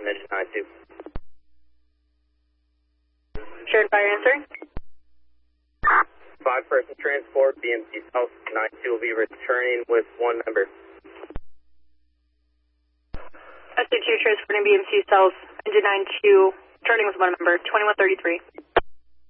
from engine 92. Shared fire answer. 5-person transport, BMC South 92 will be returning with one member. SC2 transporting BMC South, engine 92, turning with one member, 2133.